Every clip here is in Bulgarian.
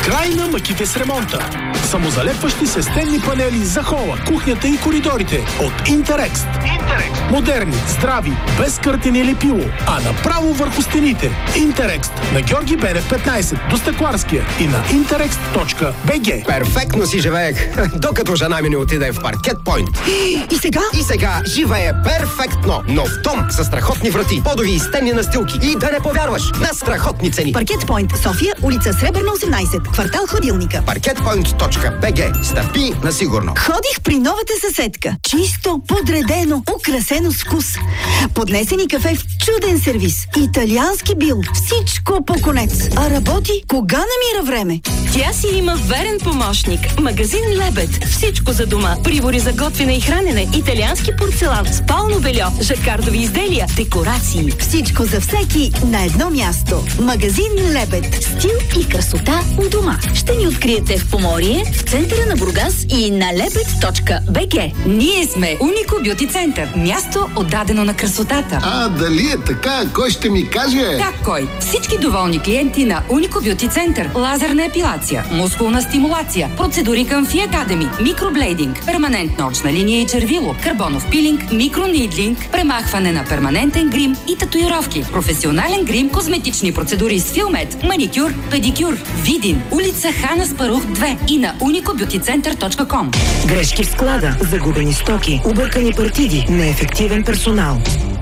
Край на мъките с ремонта. Самозалепващи се стенни панели за хола, кухнята и коридорите от Интерекст. Модерни, здрави, без къртени или пило, а направо върху стените. Интерекст на Георги Бенев 15 до Стъкларския и на interext.bg. Перфектно си живеех, докато жена ми не отиде в Паркет Пойнт. И сега? И сега живее перфектно, но в дом с страхотни врати, подови и стенни настилки и да не повярваш, на страхотни цени. Паркет Пойнт, София, улица Сребърна 18, квартал Хладилника. Parketpoint.bg. Стъпи на сигурно. Ходих при новата съседка. Чисто, подредено, украсено с вкус. Поднесени кафе в чуден сервис. Италиански бил. Всичко по конец. А работи, кога намира време? Тя си има верен помощник. Магазин Лебед. Всичко за дома. Прибори за готвене и хранене. Италиански порцелан. Спално бельо. Жакардови изделия. Декорации. Всичко за всеки на едно място. Магазин Лебед. Стил и красота у дома. Ще ни откриете в Поморие, в центъра на Бургас и на lebed.bg. Ние сме Унико Бюти Център. Място отдадено на красотата. Дали е така? Кой ще ми каже? Как кой? Всички доволни клиенти на Унико Бюти Център. Лазерна епилация, мускулна стимулация, процедури към Фи Академи, микроблейдинг, перманентна очна линия и червило, карбонов пилинг, микронидлинг, премахване на перманентен грим и татуировки, професионален грим, козметични процедури с Филмет, маникюр, педикюр. Видин, улица Хана Спарух 2 и на unicobeautycenter.com. Грешки в склада, загубени стоки, объркани партиди, неефективен персонал.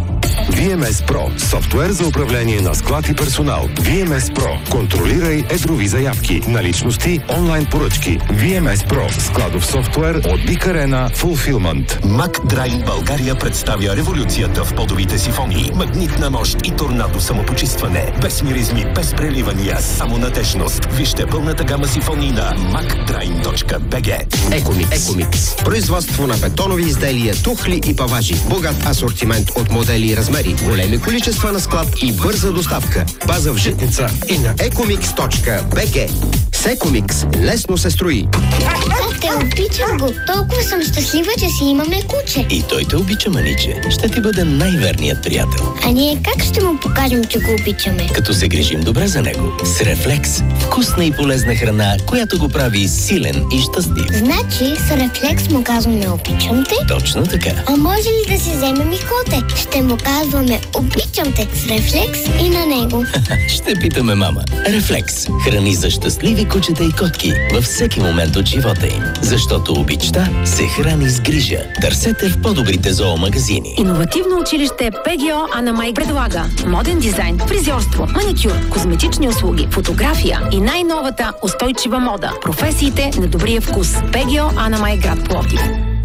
VMS Pro – софтуер за управление на склад и персонал. VMS Pro – контролирай едрови заявки, наличности, онлайн поръчки. VMS Pro – складов софтуер от Big Arena Fulfillment. Макдрайн България представя революцията в подовите сифони. Магнитна мощ и торнадо самопочистване. Без миризми, без преливания, само надежност. Вижте пълната гама сифони на macdrain.bg. Екомикс. Производство на бетонови изделия, тухли и паважи. Богат асортимент от модели и размери. Големи количества на склад и бърза доставка. База в Житница и на ecomix.bg. С Екомикс лесно се строи. Те обичам го. Толкова съм щастлива, че си имаме куче. И той те обича, маниче. Ще ти бъде най-верният приятел. А ние как ще му покажем, че го обичаме? Като се грижим добре за него. С Рефлекс. Вкусна и полезна храна, която го прави силен и щастлив. Значи с Рефлекс му казваме обичам те? Точно така. А може ли да си вземем и коте? Ще му казваме обичам те с Рефлекс и на него. Ще питаме мама. Рефлекс. Храни за щастливи кучета и котки във всеки момент от живота им. Защото обичта се храни с грижа. Търсете в по-добрите зоомагазини. Иновативно училище ПГО Ана Май предлага моден дизайн, фризьорство, маникюр, козметични услуги, фотография и най-новата устойчива мода. Професиите на добрия вкус. ПГО Ана Май, град Пловдив.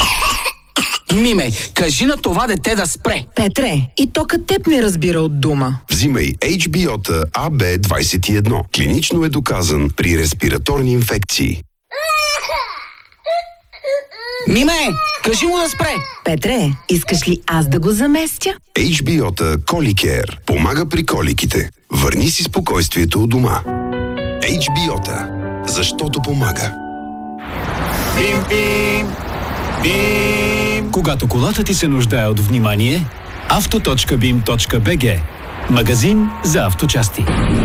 Миме, кажи на това дете да спре. Петре, и токът теб не разбира от дума. Взимай HBO-та AB21. Клинично е доказан при респираторни инфекции. Миме, кажи му да спре. Петре, искаш ли аз да го заместя? HBO-та Коликер помага при коликите. Върни си спокойствието у дома. HBO-та, защото помага. Бим-бим! Бим! Когато колата ти се нуждае от внимание, auto.bim.bg. Магазин за авточасти.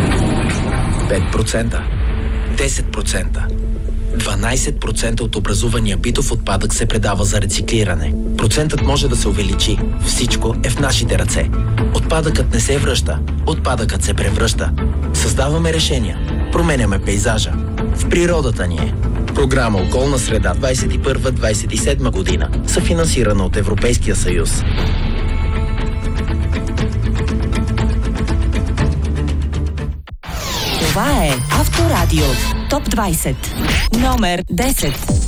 5%, 10%, 12% от образувания битов отпадък се предава за рециклиране. Процентът може да се увеличи. Всичко е в нашите ръце. Отпадъкът не се връща. Отпадъкът се превръща. Създаваме решения. Променяме пейзажа. В природата ни е. Програма Околна среда 21-27 година. Съфинансирана от Европейския съюз. Това е Авторадио. Топ 20. Номер 10.